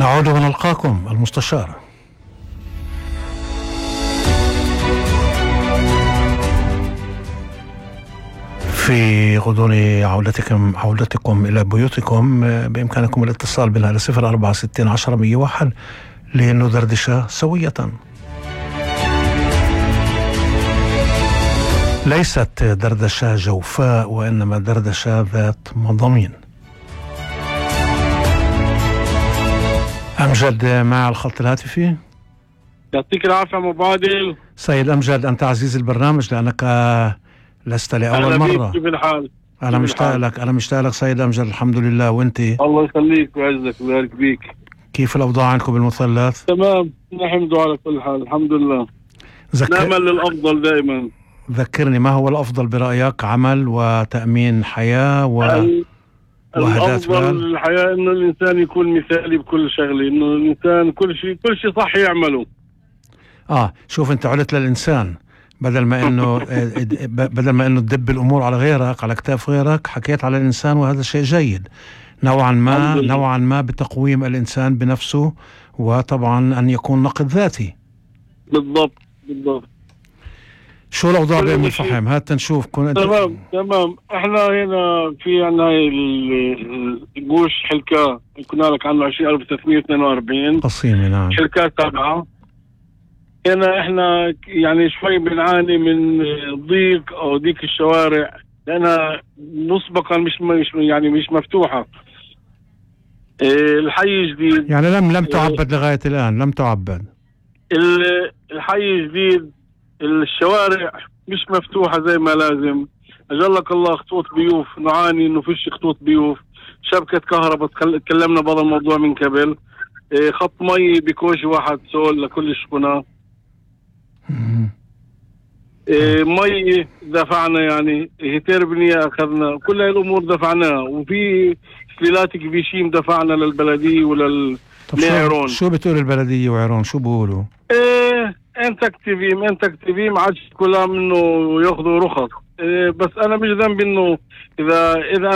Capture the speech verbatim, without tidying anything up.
نعود ونلقاكم المستشار. في غضون عودتكم عودتكم إلى بيوتكم بإمكانكم الاتصال بنا على صفر أربعة ستين عشرة مية وواحد لندردش سوية. ليست دردشة جوفاء وإنما دردشة ذات مضامين. أمجد مع الخط الهاتفي. يعطيك العافية مبادل. سيد أمجد، أنت عزيز البرنامج لأنك لست لأول مرة. كيف الحال؟ أنا مشتاق لك أنا مشتاق لك سيد أمجد. الحمد لله، وأنتي؟ الله يخليك ويعزك ويبارك بيك. كيف الأوضاع عندكم بالمثلث؟ تمام، نحمد على كل حال، الحمد لله. ذك... نأمل للأفضل دائما. ذكرني، ما هو الأفضل برأيك؟ عمل وتأمين حياة و... وهدات الأفضل للحياة إنه الإنسان يكون مثالي بكل شغله، إنه الإنسان كل شيء كل شيء صح يعمله. آه شوف، أنت علت للإنسان بدل ما إنه بدل ما إنه تدب الأمور على غيرك، على كتاف غيرك، حكيت على الإنسان، وهذا شيء جيد نوعا ما نوعا ما بتقويم الإنسان بنفسه، وطبعا أن يكون نقد ذاتي. بالضبط بالضبط. شو الأوضاع بأم الفحم؟ هات نشوف. كنت تمام تمام. احنا هنا في عنا هاي القوش حلكة كنا لك عنه عشرين ألف وثلاثمية واثنين وأربعين قصيمة. نعم. حلكات تابعة. هنا احنا يعني شوي بنعاني من ضيق او ضيق الشوارع لانها مسبقا مش مش يعني مش مفتوحة. اه الحي جديد، يعني لم لم تعبد لغاية الآن، لم تعبد. الحي جديد، الشوارع مش مفتوحة زي ما لازم. أجلك الله خطوط بيوف، نعاني إنه فيش خطوط بيوف. شبكة كهرباء تكلمنا بهذا الموضوع من قبل. إيه خط مي بكوش واحد سول لكل الشقنة. إيه مي دفعنا، يعني هتير بنية أخذنا، كل هاي الأمور دفعناها، وفي سليلات كبيشين دفعنا للبلدية وللعيرون. شو بتقول البلدية وعيرون؟ شو بقولوا؟ إيه انت اكتفيم انت اكتفيم عادش كلها منه ياخذوا رخص. إيه بس انا مش ذنبي انه اذا اذا